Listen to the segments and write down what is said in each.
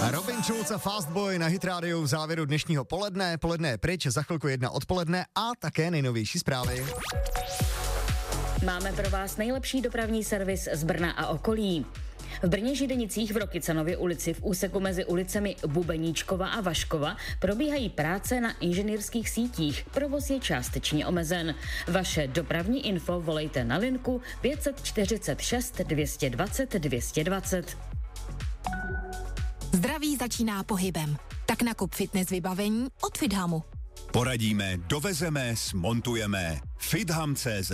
Robin Schulz a Fastboy na Hit Radio v závěru dnešního poledne. Poledne je pryč, za chvilku 1 odpoledne a také nejnovější zprávy. Máme pro vás nejlepší dopravní servis z Brna a okolí. V Brně Židenicích v Rokycanově ulici v úseku mezi ulicemi Bubeníčkova a Vaškova probíhají práce na inženýrských sítích. Provoz je částečně omezen. Vaše dopravní info volejte na linku 546 220 220. Zdraví začíná pohybem. Tak nakup fitness vybavení od Fithamu. Poradíme, dovezeme, smontujeme. Fitham.cz.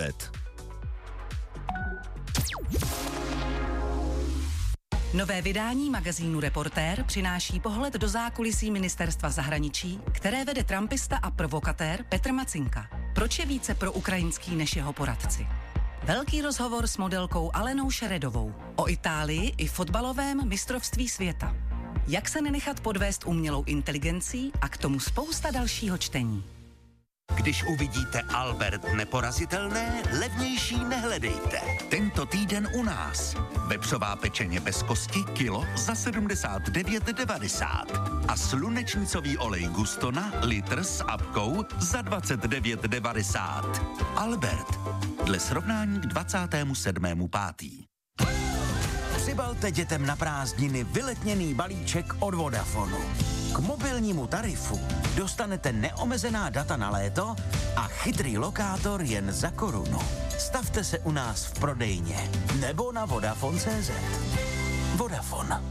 Nové vydání magazínu Reportér přináší pohled do zákulisí ministerstva zahraničí, které vede trumpista a provokatér Petr Macinka. Proč je více proukrajinský než jeho poradci? Velký rozhovor s modelkou Alenou Šeredovou o Itálii i fotbalovém mistrovství světa. Jak se nenechat podvést umělou inteligencí a k tomu spousta dalšího čtení. Když uvidíte Albert neporazitelné, levnější nehledejte. Tento týden u nás. Vepřová pečeně bez kosti kilo za 79,90 a slunečnicový olej Gustona litr s apkou za 29,90. Albert. Dle srovnání k 27.5. Přibalte dětem na prázdniny vyletněný balíček od Vodafonu. K mobilnímu tarifu dostanete neomezená data na léto a chytrý lokátor jen za korunu. Stavte se u nás v prodejně nebo na Vodafone.cz. Vodafone.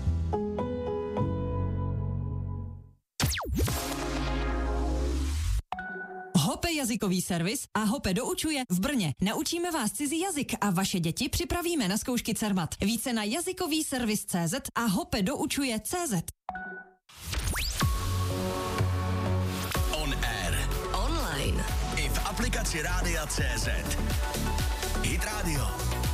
Hope jazykový servis a Hope doučuje v Brně. Naučíme vás cizí jazyk a vaše děti připravíme na zkoušky Cermat. Více na jazykový servis.cz a Hope doučuje.cz. On air. Online. I v aplikaci Rádia.cz. Hit Radio.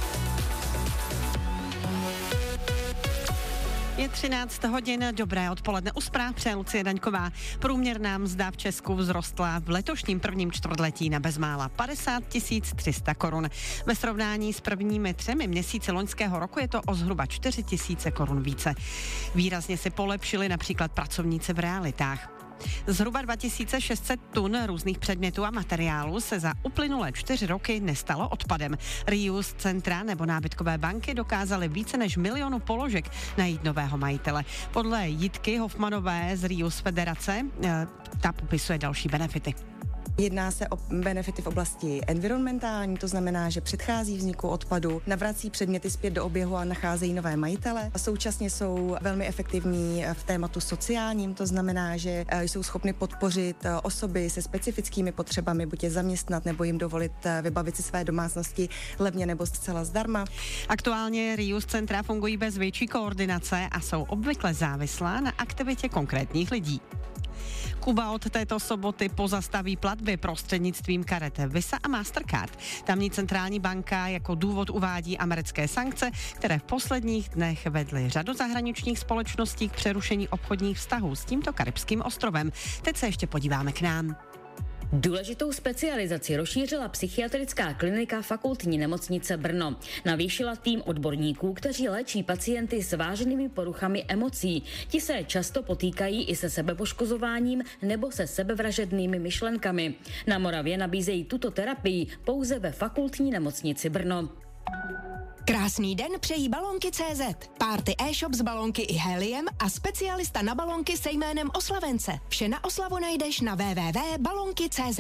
Je 13 hodin, dobré odpoledne. U zpráv přeje Lucie Daňková. Průměrná mzda v Česku vzrostla v letošním prvním čtvrtletí na bezmála 50 300 korun. Ve srovnání s prvními 3 měsíci loňského roku je to o zhruba 4 000 korun více. Výrazně si polepšili například pracovníci v realitách. Zhruba 2600 tun různých předmětů a materiálů se za uplynulé 4 roky nestalo odpadem. Reuse centra nebo nábytkové banky dokázaly více než 1 000 000 položek najít nového majitele. Podle Jitky Hofmanové z Reuse Federace ta popisuje další benefity. Jedná se o benefity v oblasti environmentální, to znamená, že předchází vzniku odpadu, navrací předměty zpět do oběhu a nacházejí nové majitele. A současně jsou velmi efektivní v tématu sociálním, to znamená, že jsou schopny podpořit osoby se specifickými potřebami, buď je zaměstnat nebo jim dovolit vybavit si své domácnosti levně nebo zcela zdarma. Aktuálně Reuse centra fungují bez větší koordinace a jsou obvykle závislá na aktivitě konkrétních lidí. Kuba od této soboty pozastaví platby prostřednictvím karet Visa a Mastercard. Tamní centrální banka jako důvod uvádí americké sankce, které v posledních dnech vedly řadu zahraničních společností k přerušení obchodních vztahů s tímto karibským ostrovem. Teď se ještě podíváme k nám. Důležitou specializaci rozšířila psychiatrická klinika Fakultní nemocnice Brno. Navýšila tým odborníků, kteří léčí pacienty s vážnými poruchami emocí. Ti se často potýkají i se sebepoškozováním nebo se sebevražednými myšlenkami. Na Moravě nabízejí tuto terapii pouze ve Fakultní nemocnici Brno. Krásný den přejí Balonky.cz. Party e-shop s balonky i heliem a specialista na balonky se jménem Oslavence. Vše na oslavu najdeš na www.balonky.cz.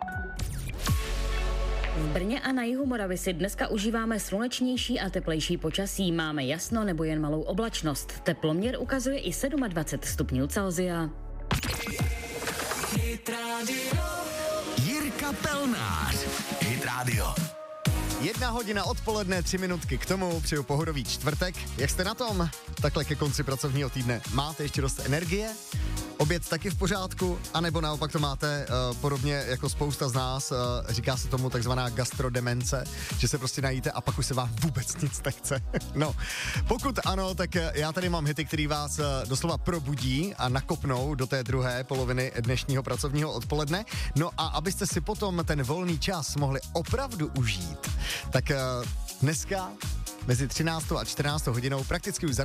V Brně a na jihu Moravy si dneska užíváme slunečnější a teplejší počasí. Máme jasno nebo jen malou oblačnost. Teploměr ukazuje i 27 stupňů Celsia. Jirka Pelnář. Hit Radio. 1 hodina odpoledne, 3 minutky k tomu, přeju pohodový čtvrtek. Jak jste na tom? Takhle ke konci pracovního týdne. Máte ještě dost energie? Oběd taky v pořádku? A nebo naopak to máte podobně jako spousta z nás, říká se tomu takzvaná gastrodemence, že se prostě najíte a pak už se vám vůbec nic nechce. No, pokud ano, tak já tady mám hity, který vás doslova probudí a nakopnou do té druhé poloviny dnešního pracovního odpoledne. No a abyste si potom ten volný čas mohli opravdu užít, tak dneska mezi 13. a 14. hodinou prakticky už